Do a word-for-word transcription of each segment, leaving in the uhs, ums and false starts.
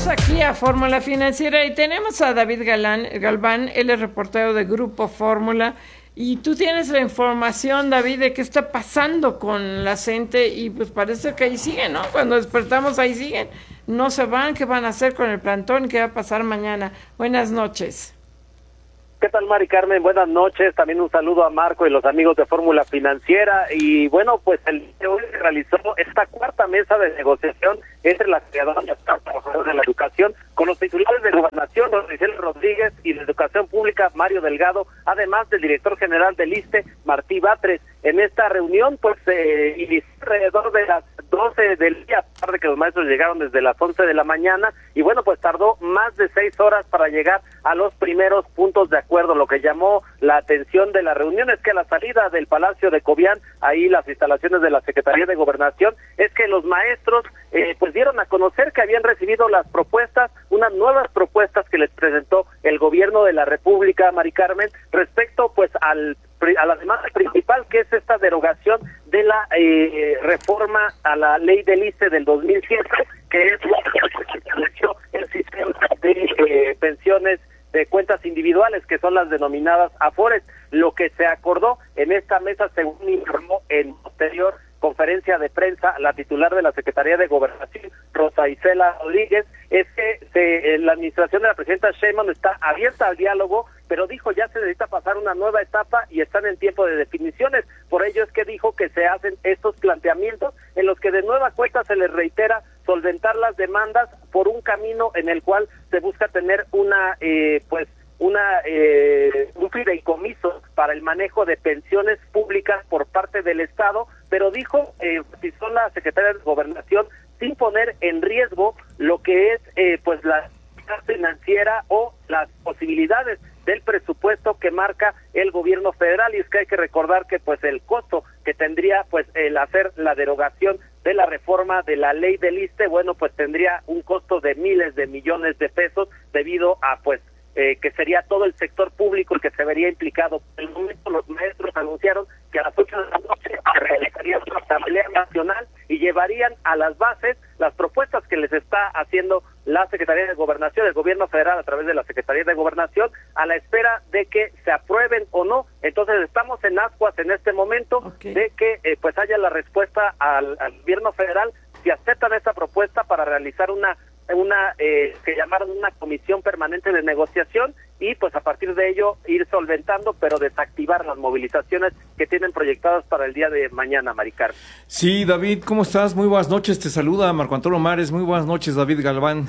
Regresamos aquí a Fórmula Financiera y tenemos a David Galán, Galván, él es reportero de Grupo Fórmula y tú tienes la información, David, de qué está pasando con la gente y pues parece que ahí siguen, ¿no? Cuando despertamos ahí siguen, no se van, ¿qué van a hacer con el plantón? ¿Qué va a pasar mañana? Buenas noches. ¿Qué tal, Mari Carmen? Buenas noches. También un saludo a Marco y los amigos de Fórmula Financiera. Y bueno, pues el día de hoy se realizó esta cuarta mesa de negociación entre las creadoras y los trabajadores de la educación con los titulares de Gobernación, Rosicel Rodríguez, y de Educación Pública, Mario Delgado, además del director general del ISSSTE, Martí Batres. En esta reunión, pues, eh, inició alrededor de las doce del día, a pesar de que los maestros llegaron desde las once de la mañana, y bueno, pues tardó más de seis horas para llegar a los primeros puntos de acuerdo. Lo que llamó la atención de la reunión es que a la salida del Palacio de Cobián, ahí las instalaciones de la Secretaría de Gobernación, es que los maestros, eh, pues dieron a conocer que habían recibido las propuestas, unas nuevas propuestas que les presentó el gobierno de la República, Mari Carmen, respecto pues al a la demanda principal, que es esta derogación de la eh, reforma a la ley del ISSSTE del dos mil siete, que es la que estableció el sistema de eh, pensiones de cuentas individuales, que son las denominadas AFORES. Lo que se acordó en esta mesa, según informó en posterior conferencia de prensa la titular de la Secretaría de Gobernación, Rosa Isela Rodríguez, es que se, la administración de la presidenta Sheinbaum está abierta al diálogo, pero dijo ya se necesita pasar una nueva etapa y están en tiempo de definiciones. Por ello es que dijo que se hacen estos planteamientos en los que de nueva cuenta se les reitera solventar las demandas por un camino en el cual se busca tener una eh, pues una eh, un fideicomiso para el manejo de pensiones públicas por parte del Estado, pero dijo, eh, si son la Secretaría de Gobernación, sin poner en riesgo lo que es eh, pues la financiera o las posibilidades del presupuesto que marca el gobierno federal. Y es que hay que recordar que pues el costo que tendría pues el hacer la derogación de la reforma de la ley del ISSSTE, bueno, pues tendría un costo de miles de millones de pesos debido a pues Eh, que sería todo el sector público el que se vería implicado. En el momento los maestros anunciaron que a las ocho de la noche se realizaría una asamblea nacional y llevarían a las bases las propuestas que les está haciendo la Secretaría de Gobernación, el gobierno federal a través de la Secretaría de Gobernación, a la espera de que se aprueben o no. Entonces estamos en ascuas en este momento, okay, de que eh, pues haya la respuesta al, al gobierno federal si aceptan esta propuesta para realizar una una eh, que llamaron una comisión permanente de negociación y pues a partir de ello ir solventando, pero desactivar las movilizaciones que tienen proyectadas para el día de mañana, Maricar. Sí, David, ¿cómo estás? Muy buenas noches, te saluda Marco Antonio Mares. Muy buenas noches, David Galván.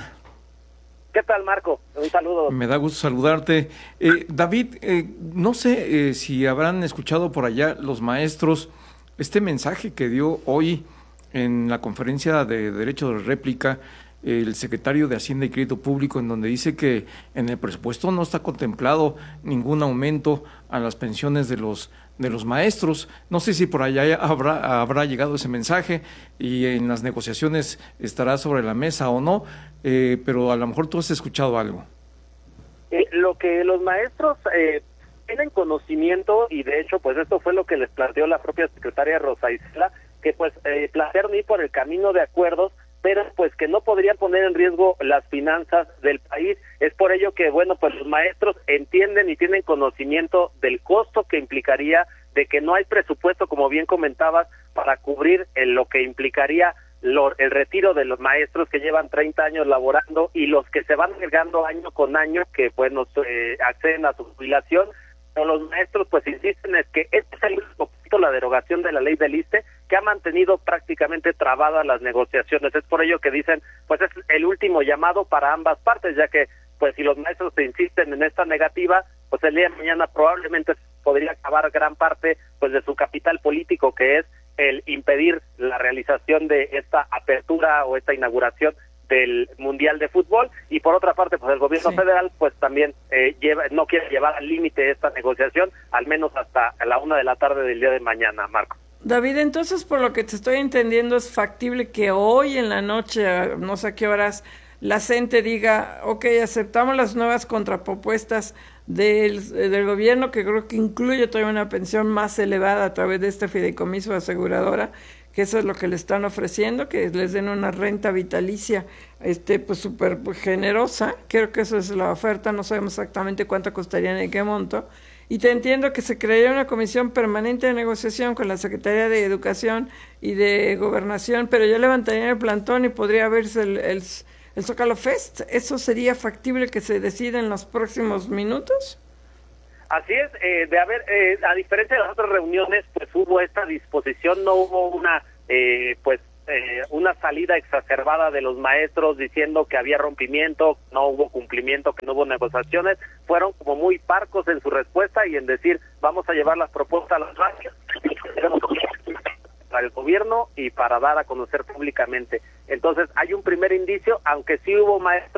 ¿Qué tal, Marco? Un saludo. Me da gusto saludarte. Eh, David, eh, no sé eh, si habrán escuchado por allá los maestros este mensaje que dio hoy en la conferencia de Derecho de Réplica el secretario de Hacienda y Crédito Público, en donde dice que en el presupuesto no está contemplado ningún aumento a las pensiones de los de los maestros. No sé si por allá habrá habrá llegado ese mensaje y en las negociaciones estará sobre la mesa o no, eh, pero a lo mejor tú has escuchado algo. Eh, lo que los maestros eh, tienen conocimiento, y de hecho pues esto fue lo que les planteó la propia secretaria Rosa Isela, que pues eh, plantearon ir por el camino de acuerdos, pero pues que no podrían poner en riesgo las finanzas del país. Es por ello que, bueno, pues los maestros entienden y tienen conocimiento del costo que implicaría de que no hay presupuesto, como bien comentabas, para cubrir el, lo que implicaría lo, el retiro de los maestros que llevan treinta años laborando y los que se van agregando año con año, que bueno, eh, acceden a su jubilación. Pero los maestros pues insisten en que este es el único punto, la derogación de la ley del ISSSTE, que ha mantenido prácticamente trabadas las negociaciones. Es por ello que dicen, pues es el último llamado para ambas partes, ya que pues si los maestros se insisten en esta negativa, pues el día de mañana probablemente podría acabar gran parte pues de su capital político, que es el impedir la realización de esta apertura o esta inauguración del Mundial de Fútbol. Y por otra parte, pues el gobierno sí. federal pues también eh, lleva, no quiere llevar al límite esta negociación, al menos hasta la una de la tarde del día de mañana, Marco. David, entonces por lo que te estoy entendiendo es factible que hoy en la noche, no sé a qué horas, la CENTE diga, ok, aceptamos las nuevas contrapropuestas del, del gobierno, que creo que incluye todavía una pensión más elevada a través de este fideicomiso aseguradora, que eso es lo que le están ofreciendo, que les den una renta vitalicia este pues súper generosa. Creo que eso es la oferta, no sabemos exactamente cuánto costaría ni qué monto. Y te entiendo que se crearía una comisión permanente de negociación con la Secretaría de Educación y de Gobernación, pero ya levantarían el plantón y podría verse el, el, el Zócalo Fest. ¿Eso sería factible que se decida en los próximos minutos? Así es, eh, de haber, eh, a diferencia de las otras reuniones, pues hubo esta disposición, no hubo una, eh, pues, eh, una salida exacerbada de los maestros diciendo que había rompimiento, no hubo cumplimiento, que no hubo negociaciones. Fueron como muy parcos en su respuesta y en decir, vamos a llevar las propuestas a las bases para el gobierno y para dar a conocer públicamente. Entonces, hay un primer indicio, aunque sí hubo maestros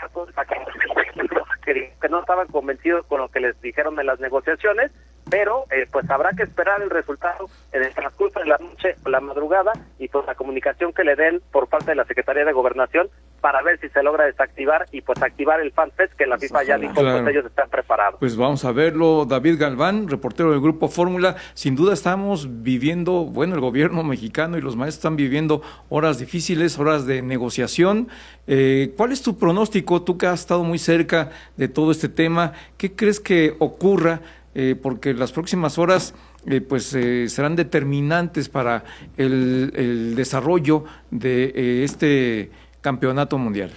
que, que no estaban convencidos con lo que les dijeron en las negociaciones, pero eh, pues habrá que esperar el resultado en el transcurso de la noche o la madrugada y pues la comunicación que le den por parte de la Secretaría de Gobernación para ver si se logra desactivar y pues activar el FanFest, que la FIFA ya dijo, claro. Pues ellos están preparados. Pues vamos a verlo. David Galván, reportero del Grupo Fórmula. Sin duda estamos viviendo, bueno, el gobierno mexicano y los maestros están viviendo horas difíciles, horas de negociación. Eh, ¿Cuál es tu pronóstico? Tú que has estado muy cerca de todo este tema, ¿qué crees que ocurra? Eh, porque las próximas horas eh, pues eh, serán determinantes para el, el desarrollo de eh, este campeonato mundial.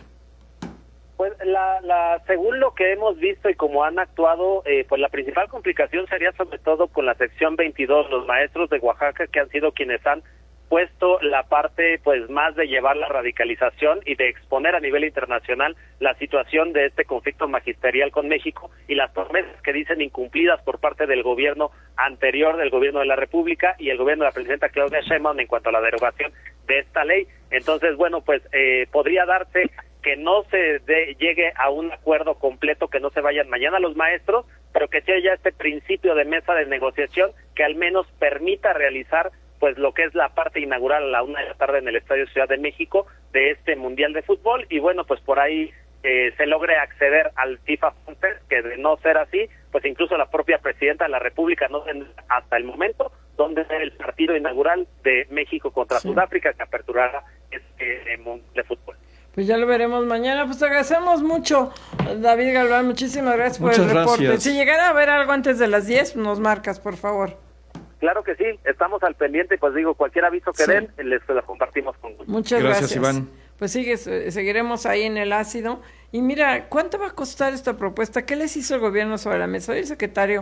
Pues la, la, según lo que hemos visto y como han actuado, eh, pues la principal complicación sería sobre todo con la sección veintidós, los maestros de Oaxaca, que han sido quienes han puesto la parte pues más de llevar la radicalización y de exponer a nivel internacional la situación de este conflicto magisterial con México y las promesas que dicen incumplidas por parte del gobierno anterior, del gobierno de la República y el gobierno de la presidenta Claudia Sheinbaum en cuanto a la derogación de esta ley. Entonces, bueno, pues eh, podría darse que no se de, llegue a un acuerdo completo, que no se vayan mañana los maestros, pero que sea ya este principio de mesa de negociación que al menos permita realizar pues lo que es la parte inaugural a la una de la tarde en el Estadio Ciudad de México de este Mundial de Fútbol y bueno, pues por ahí eh, se logre acceder al FIFA FanFest, que de no ser así, pues incluso la propia presidenta de la República no tendrá hasta el momento donde ser el partido inaugural de México contra sí. Sudáfrica, que aperturará este eh, Mundial de Fútbol. Pues ya lo veremos mañana. Pues te agradecemos mucho, David Galván, muchísimas gracias por Muchas el reporte. Gracias. Si llegara a ver algo antes de las diez, nos marcas, por favor. Claro que sí, estamos al pendiente y pues digo, cualquier aviso que sí. den, les lo compartimos con gusto. Muchas gracias, gracias Iván. Pues sigue, seguiremos ahí en el ácido. Y mira, ¿cuánto va a costar esta propuesta? ¿Qué les hizo el gobierno sobre la mesa? Hoy el secretario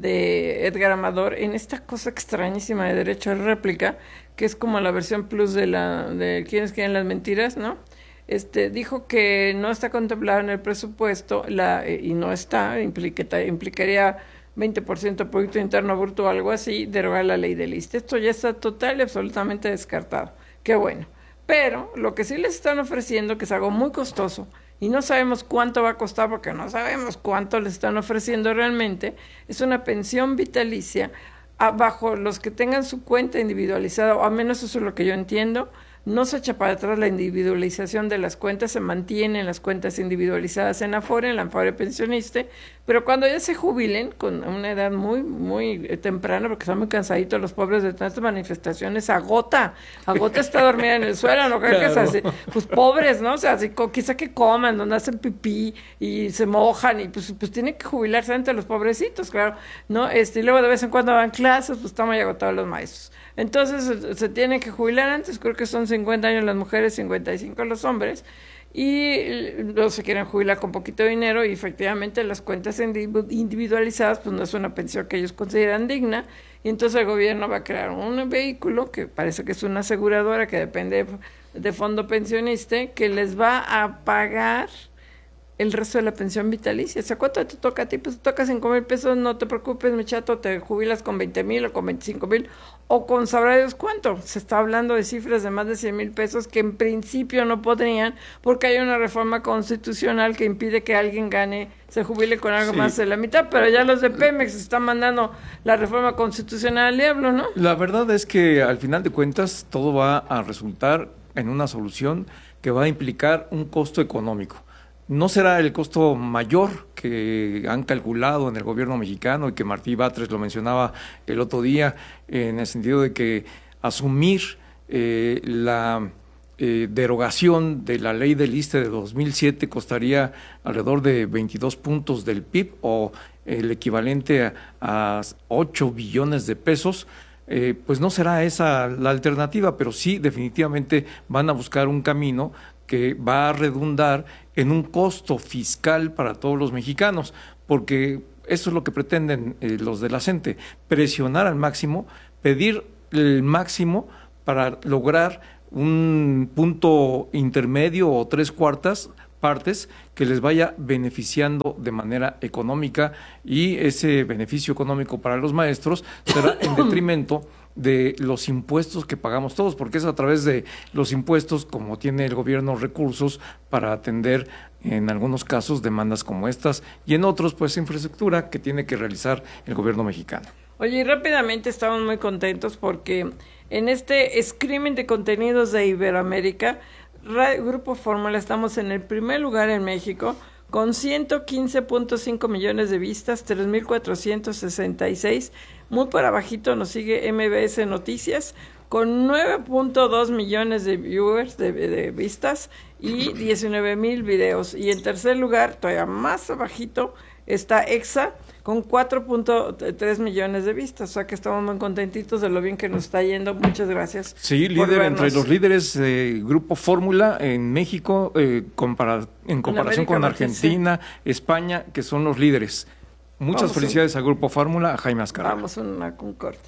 de Edgar Amador, en esta cosa extrañísima de derecho a réplica, que es como la versión plus de la de quienes quieren las mentiras, ¿no? Este dijo que no está contemplado en el presupuesto, la eh, y no está, implica, implicaría veinte por ciento del Producto Interno Bruto o algo así, derogar la ley del I S S S T E. Esto ya está total y absolutamente descartado. Qué bueno. Pero lo que sí les están ofreciendo, que es algo muy costoso, y no sabemos cuánto va a costar porque no sabemos cuánto les están ofreciendo realmente, es una pensión vitalicia a, bajo los que tengan su cuenta individualizada, o al menos eso es lo que yo entiendo. No se echa para atrás la individualización de las cuentas, se mantienen las cuentas individualizadas en Afore, en la Afore pensionista, pero cuando ya se jubilen, con una edad muy muy temprana, porque están muy cansaditos los pobres de tantas manifestaciones, agota, agota está dormida en el suelo, no creo claro. que es así, pues pobres, ¿no? O sea, así, quizá que coman, donde hacen pipí y se mojan, y pues, pues tienen que jubilarse ante los pobrecitos, claro, ¿no? Este, y luego de vez en cuando van clases, pues están muy agotados los maestros. Entonces se, se tienen que jubilar antes, creo que son cincuenta años las mujeres, cincuenta y cinco los hombres, y luego se quieren jubilar con poquito dinero y efectivamente las cuentas individualizadas pues no es una pensión que ellos consideran digna, y entonces el gobierno va a crear un vehículo que parece que es una aseguradora que depende de, de fondo pensionista, que les va a pagar el resto de la pensión vitalicia. O sea, ¿cuánto te toca a ti? Pues te toca cinco mil pesos, no te preocupes, mi chato, te jubilas con veinte mil o con veinticinco mil o con sabrá Dios cuánto. Se está hablando de cifras de más de cien mil pesos que en principio no podrían, porque hay una reforma constitucional que impide que alguien gane, se jubile con algo sí. más de la mitad, pero ya los de Pemex están mandando la reforma constitucional al diablo, ¿no? La verdad es que al final de cuentas todo va a resultar en una solución que va a implicar un costo económico. No será el costo mayor que han calculado en el gobierno mexicano y que Martí Batres lo mencionaba el otro día, en el sentido de que asumir eh, la eh, derogación de la ley del ISSSTE de dos mil siete costaría alrededor de veintidós puntos del P I B o el equivalente a, a ocho billones de pesos. Eh, pues no será esa la alternativa, pero sí definitivamente van a buscar un camino que va a redundar en un costo fiscal para todos los mexicanos, porque eso es lo que pretenden eh, los de la CENTE, presionar al máximo, pedir el máximo para lograr un punto intermedio o tres cuartas partes que les vaya beneficiando de manera económica, y ese beneficio económico para los maestros será en detrimento de los impuestos que pagamos todos, porque es a través de los impuestos como tiene el gobierno recursos para atender en algunos casos demandas como estas, y en otros pues infraestructura que tiene que realizar el gobierno mexicano. Oye, y rápidamente estamos muy contentos porque en este streaming de contenidos de Iberoamérica, Grupo Fórmula, estamos en el primer lugar en México con ciento quince punto cinco millones de vistas, tres mil cuatrocientos sesenta y seis. Muy por abajito nos sigue M B S Noticias con nueve punto dos millones de viewers, de, de vistas, y diecinueve mil videos. Y en tercer lugar, todavía más abajito, está EXA con cuatro punto tres millones de vistas. O sea que estamos muy contentitos de lo bien que nos está yendo. Muchas gracias. Sí, líder entre los líderes de eh, Grupo Fórmula en México, eh, compara, en comparación en con Argentina, sí. España, que son los líderes. Muchas Vamos felicidades un... a Grupo Fórmula, a Jaime Azcárraga. Vamos a una con corte.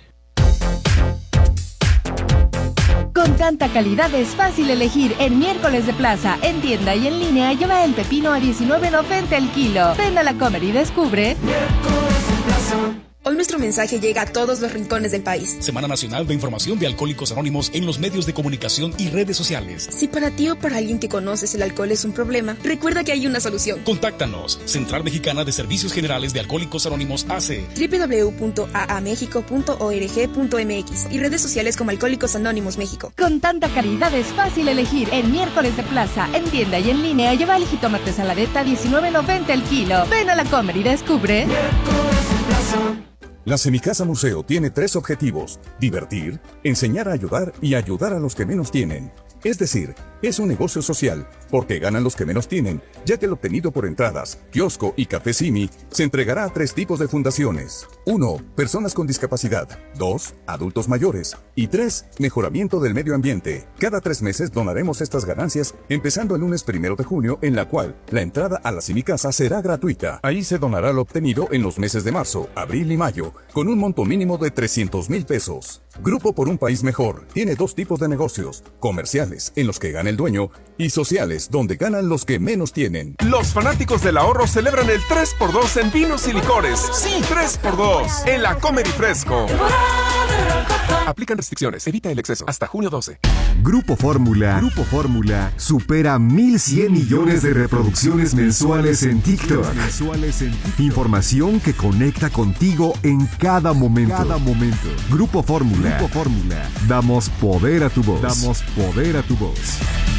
Con tanta calidad es fácil elegir. En miércoles de plaza, en tienda y en línea, lleva el pepino a diecinueve noventa el kilo. Ven a la Comer y descubre. Miércoles de plaza. Hoy nuestro mensaje llega a todos los rincones del país. Semana Nacional de Información de Alcohólicos Anónimos en los medios de comunicación y redes sociales. Si para ti o para alguien que conoces el alcohol es un problema, recuerda que hay una solución. Contáctanos. Central Mexicana de Servicios Generales de Alcohólicos Anónimos A C. doble u doble u doble u punto a a mexico punto org punto m x y redes sociales como Alcohólicos Anónimos México. Con tanta calidad es fácil elegir. En miércoles de plaza, en tienda y en línea, lleva el jitomate saladeta a diecinueve noventa el kilo. Ven a la Comer y descubre. Miércoles de plaza. La Semicasa Museo tiene tres objetivos: divertir, enseñar a ayudar y ayudar a los que menos tienen. Es decir, es un negocio social, porque ganan los que menos tienen, ya que el obtenido por entradas, kiosco y café Simi se entregará a tres tipos de fundaciones. uno. Personas con discapacidad. dos. Adultos mayores. Y tres. Mejoramiento del medio ambiente. Cada tres meses donaremos estas ganancias, empezando el lunes primero de junio, en la cual la entrada a la Semicasa será gratuita. Ahí se donará lo obtenido en los meses de marzo, abril y mayo, con un monto mínimo de trescientos mil pesos. Grupo por un País Mejor tiene dos tipos de negocios: comerciales, en los que gana el dueño, y sociales, donde ganan los que menos tienen. Los fanáticos del ahorro celebran el tres por dos en vinos y licores. Sí, tres por dos en la Comer y Fresco. Aplican restricciones, evita el exceso. Hasta junio doce. Grupo Fórmula. Grupo Fórmula supera mil cien millones de reproducciones mensuales en TikTok. Mensuales en TikTok. Información que conecta contigo en cada momento. Cada momento. Grupo Fórmula. Grupo Fórmula. Damos poder a tu voz. Damos poder a tu voz.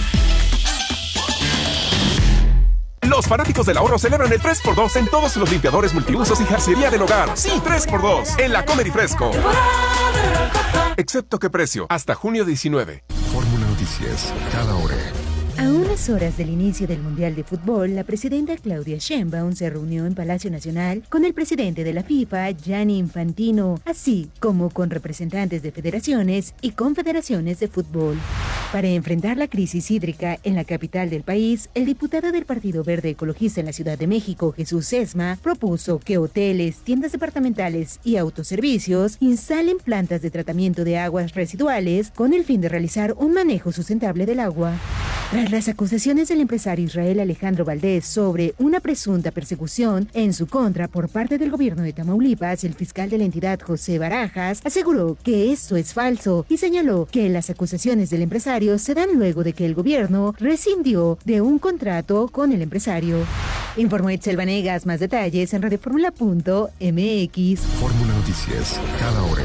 Los fanáticos del ahorro celebran el tres por dos en todos los limpiadores multiusos y jarciería del hogar. Sí, tres por dos en la Comer y Fresco. Excepto qué precio, hasta junio diecinueve. Fórmula Noticias, cada hora. A unas horas del inicio del Mundial de Fútbol, la presidenta Claudia Sheinbaum se reunió en Palacio Nacional con el presidente de la FIFA, Gianni Infantino, así como con representantes de federaciones y confederaciones de fútbol. Para enfrentar la crisis hídrica en la capital del país, el diputado del Partido Verde Ecologista en la Ciudad de México, Jesús Sesma, propuso que hoteles, tiendas departamentales y autoservicios instalen plantas de tratamiento de aguas residuales con el fin de realizar un manejo sustentable del agua. Tras las acusaciones del empresario Israel Alejandro Valdés sobre una presunta persecución en su contra por parte del gobierno de Tamaulipas, el fiscal de la entidad, José Barajas, aseguró que esto es falso y señaló que las acusaciones del empresario se dan luego de que el gobierno rescindió de un contrato con el empresario. Informó Itzel Vanegas. Más detalles en radioformula punto m x. Fórmula Noticias, cada hora.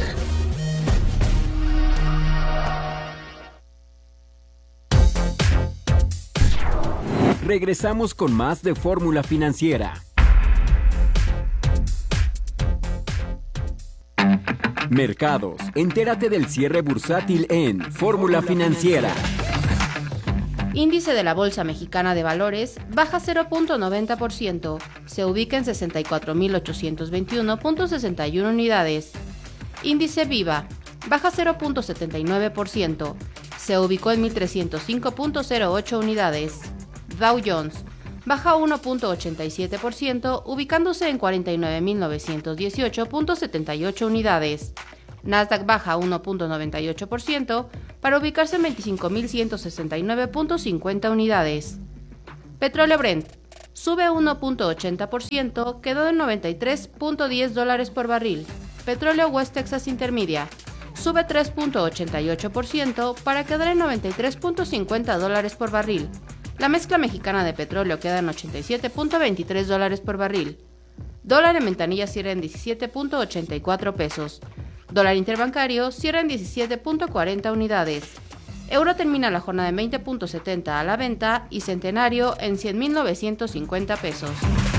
Regresamos con más de Fórmula Financiera. Mercados. Entérate del cierre bursátil en Fórmula Financiera. Índice de la Bolsa Mexicana de Valores baja cero punto noventa por ciento. Se ubica en sesenta y cuatro mil ochocientos veintiuno punto sesenta y uno unidades. Índice Viva baja cero punto setenta y nueve por ciento. Se ubicó en mil trescientos cinco punto cero ocho unidades. Dow Jones baja uno punto ochenta y siete por ciento, ubicándose en cuarenta y nueve mil novecientos dieciocho punto setenta y ocho unidades. Nasdaq baja uno punto noventa y ocho por ciento para ubicarse en veinticinco mil ciento sesenta y nueve punto cincuenta unidades. Petróleo Brent sube uno punto ochenta por ciento, quedó en noventa y tres punto diez dólares por barril. Petróleo West Texas Intermedia sube tres punto ochenta y ocho por ciento para quedar en noventa y tres punto cincuenta dólares por barril. La mezcla mexicana de petróleo queda en ochenta y siete punto veintitrés dólares por barril. Dólar en ventanilla cierra en diecisiete punto ochenta y cuatro pesos. Dólar interbancario cierra en diecisiete punto cuarenta unidades. Euro termina la jornada en veinte punto setenta a la venta y centenario en cien mil novecientos cincuenta pesos.